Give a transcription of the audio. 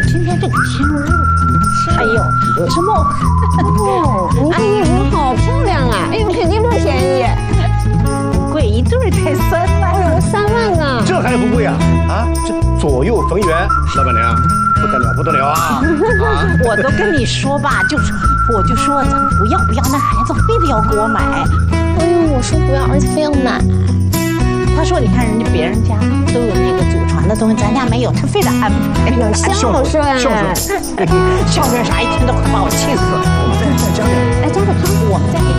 今天这个天热，哎呦，什么？ 哦，你这衣服好漂亮啊！哎呦，肯定不便宜， 不贵，一对才3万。 哎呦，3万呢！ 这还不贵啊？啊，这左右逢源，老板娘，不得了，不得了啊！ 我都跟你说吧，我就说咱们不要，那孩子非得要给我买。 哎呦，我说不要，而且非要买。 他说：“你看人家别人家都有那个祖传的东西，咱家没有，他非得安排。 孝顺， 孝顺啥？一听都快把我气死了。 再加点， 哎，加点汤，我们再给你。